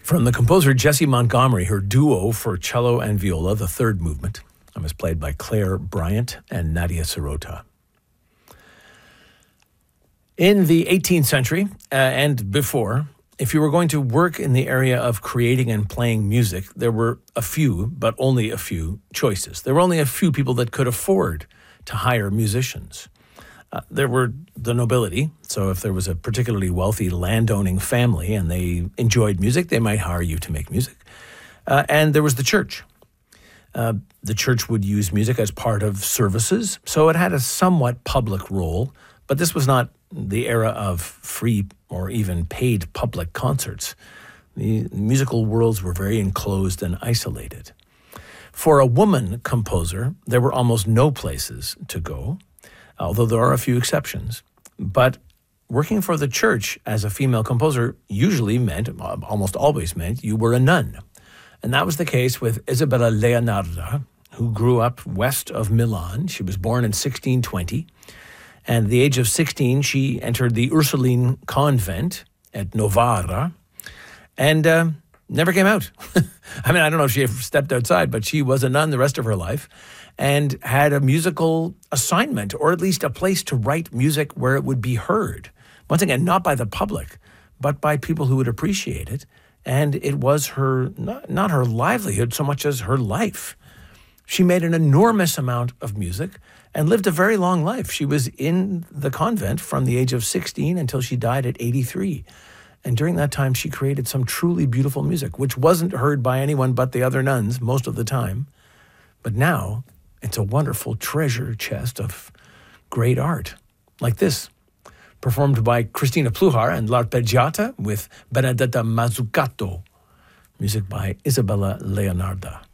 From the composer Jessie Montgomery, her duo for cello and viola, the third movement, was played by Claire Bryant and Nadia Sirota. In the 18th century and before, if you were going to work in the area of creating and playing music, there were a few, but only a few, choices. There were only a few people that could afford to hire musicians. There were the nobility, so if there was a particularly wealthy landowning family and they enjoyed music, they might hire you to make music. And there was the church. The church would use music as part of services, so it had a somewhat public role, but this was not the era of free or even paid public concerts. The musical worlds were very enclosed and isolated. For a woman composer, there were almost no places to go, although there are a few exceptions. But working for the church as a female composer usually meant, almost always meant, you were a nun. And that was the case with Isabella Leonarda, who grew up west of Milan. She was born in 1620. And at the age of 16, she entered the Ursuline convent at Novara and never came out. I mean, I don't know if she ever stepped outside, but she was a nun the rest of her life and had a musical assignment, or at least a place to write music where it would be heard. Once again, not by the public, but by people who would appreciate it. And it was her, not her livelihood so much as her life. She made an enormous amount of music and lived a very long life. She was in the convent from the age of 16 until she died at 83. And during that time, she created some truly beautiful music, which wasn't heard by anyone but the other nuns most of the time. But now, it's a wonderful treasure chest of great art, like this, performed by Cristina Pluhar and L'Arpeggiata with Benedetta Mazzucato, music by Isabella Leonarda.